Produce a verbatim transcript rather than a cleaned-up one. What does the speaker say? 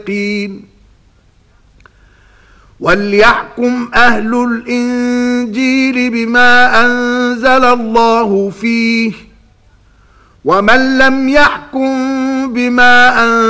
وليحكم أهل الإنجيل بما أنزل الله فيه ومن لم يحكم بما أنزل